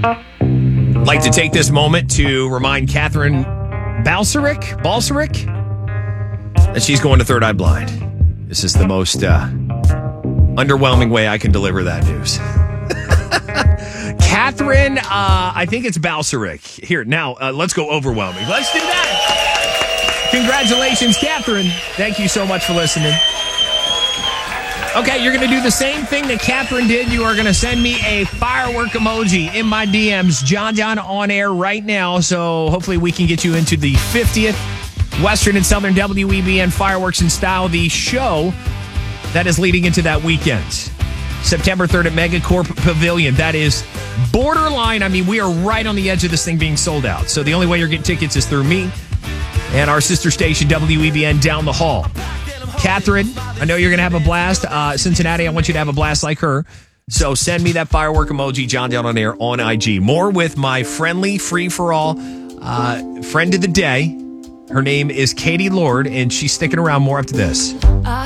I'd like to take this moment to remind Catherine Balsaric that she's going to Third Eye Blind. This is the most underwhelming way I can deliver that news. Catherine, I think it's Balsaric. Here, now, let's go overwhelming. Let's do that. Congratulations, Catherine. Thank you so much for listening. Okay, you're going to do the same thing that Catherine did. You are going to send me a firework emoji in my DMs. John on air right now. So hopefully we can get you into the 50th Western and Southern WEBN Fireworks in Style, the show that is leading into that weekend. September 3rd at Megacorp Pavilion. That is borderline. I mean, we are right on the edge of this thing being sold out. So the only way you're getting tickets is through me and our sister station, WEBN, down the hall. Catherine, I know you're going to have a blast. Cincinnati, I want you to have a blast like her. So send me that firework emoji, John Down on Air on IG. More with my friendly, free-for-all friend of the day. Her name is Katie Lord, and she's sticking around more after this.